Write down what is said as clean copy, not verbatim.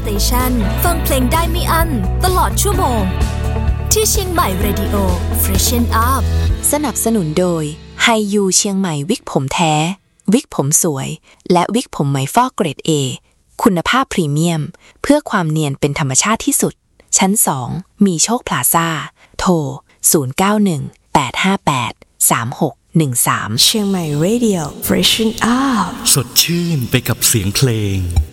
สเตชันฟังเพลงได้ไม่อั้นตลอดชั่วโมงที่เชียงใหม่เรดิโอ Freshen Up สนับสนุนโดยไฮยูเชียงใหม่วิกผมแท้วิกผมสวยและวิกผมไหมฟอกเกรด A คุณภาพพรีเมียมเพื่อความเนียนเป็นธรรมชาติที่สุดชั้น2มีโชคพลาซ่าโทร0918583613เชียงใหม่ Radio Freshen Up สดชื่นไปกับเสียงเพลง